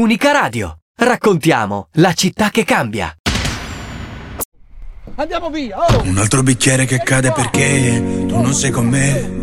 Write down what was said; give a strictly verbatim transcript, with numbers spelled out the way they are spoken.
Unica Radio. Raccontiamo la città che cambia. Andiamo via! Oh. Un altro bicchiere che cade perché tu non sei con me.